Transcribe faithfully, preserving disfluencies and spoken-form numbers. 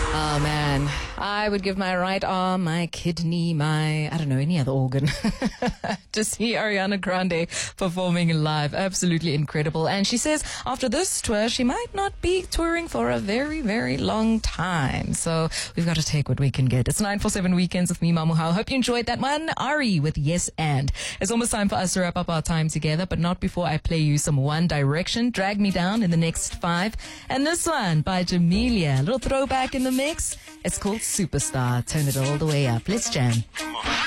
Oh man, I would give my right arm, my kidney, my, I don't know, any other organ to see Ariana Grande performing live. Absolutely incredible. And she says after this tour, she might not be touring for a very, very long time. So we've got to take what we can get. It's nine four seven Weekends with me, Mamuhao. Hope you enjoyed that one. Ari with Yes And. It's almost time for us to wrap up our time together, but not before I play you some One Direction, Drag Me Down in the next five. And this one by Jamelia, a little throwback in the mix. It's called Superstar. Turn it all the way up. Let's jam.